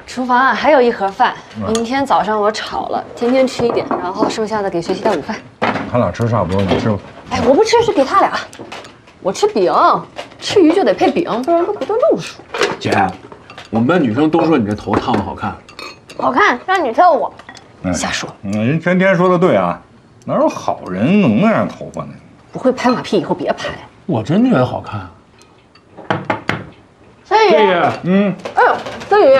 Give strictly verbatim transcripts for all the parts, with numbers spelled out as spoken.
厨房啊还有一盒饭，明天早上我炒了，天天吃一点，然后剩下的给学习带午饭。 他俩吃差不多，你吃吧。 哎，我不吃是给他俩，我吃饼，吃鱼就得配饼，不然都不对路数。 姐，我们班女生都说你这头烫的好看， 好看，让你挑我。瞎说。 嗯，人天天说的对啊，哪有好人能那样头发呢？ 不会拍马屁以后别拍。 我真觉得好看。 孙宇， 嗯， 哎呦，孙宇，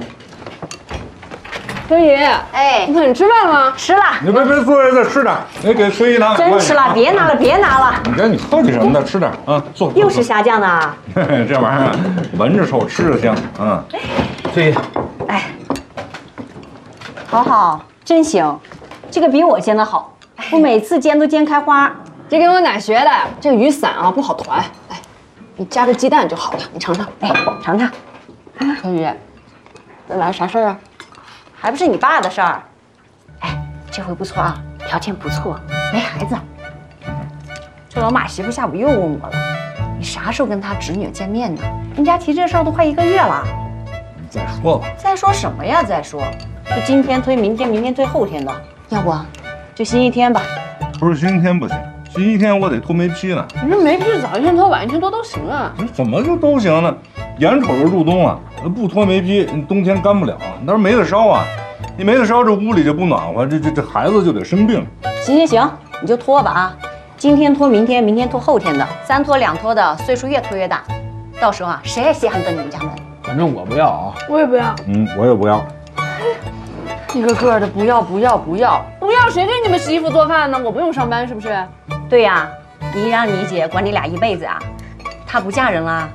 孙宇， 哎， 你吃饭了吗？ 吃了。 你别别坐下，再吃点。你给孙姨拿。 真吃了，别拿了，别拿了。 你赶紧客气什么的，吃点啊，坐。 又是虾酱的。 这玩意儿闻着臭，吃着香啊。 孙姨， 哎，好好，真行，这个比我煎的好，我每次煎都煎开花。 这跟我奶学的，这雨伞啊不好团。来，你加个鸡蛋就好了，你尝尝。 哎，尝尝。 孙宇，这来啥事儿啊？ 还不是你爸的事儿。哎，这回不错啊，条件不错，没孩子。这老马媳妇下午又问我了，你啥时候跟他侄女见面呢？人家提这事儿都快一个月了。 你再说吧。 再说什么呀？再说，就今天推明天，明天推后天的，要不就星期天吧。 不是星期天不行，星期天我得脱煤坯呢。 你这没事，早一天脱，晚一天脱都行啊。 你怎么就都行呢？眼瞅着入冬了，不脱煤坯，你冬天干不了，那是没得烧啊。你没得烧，这屋里就不暖和，这这这孩子就得生病。 行行行，你就脱吧啊！今天脱明天，明天脱后天的，三脱两脱的，岁数越拖越大，到时候啊，谁也稀罕登你们家门。 反正我不要啊。 我也不要。 嗯，我也不要。 一个个的不要不要不要不要，谁给你们洗衣服做饭呢？我不用上班是不是？ 对呀，你让你姐管你俩一辈子啊，她不嫁人啦。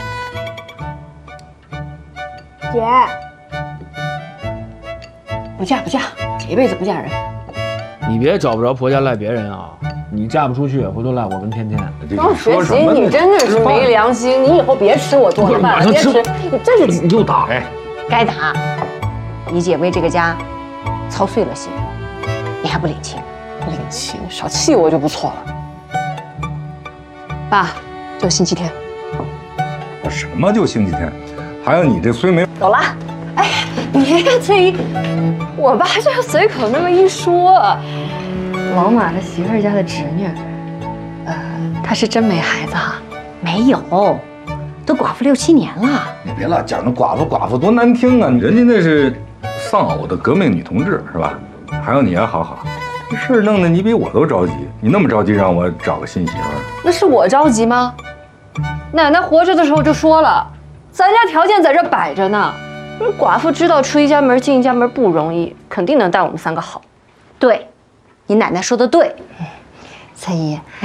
姐，不嫁不嫁，这辈子不嫁人。 你别找不着婆家赖别人啊！你嫁不出去，回头赖我跟天天。 刚学习，你真的是没良心！你以后别吃我做的饭了，别吃！你这是你又打， 哎， 该打。你姐为这个家操碎了心，你还不领情？ 领情，少气我就不错了。爸，就星期天。 什么就星期天？还有你这崔梅。 走了。 哎，别崔，我爸就随口那么一说。老马的媳妇儿家的侄女，呃，她是真没孩子哈？ 没有，都寡妇六七年了。 你别老讲那寡妇寡妇多难听啊！人家那是丧偶的革命女同志是吧？还有你也好好，这事儿弄得你比我都着急。你那么着急让我找个新媳妇儿， 那是我着急吗？奶奶活着的时候就说了，咱家条件在这摆着呢。寡妇知道出一家门进一家门不容易，肯定能带我们三个好。 对，你奶奶说的对， 蔡姨。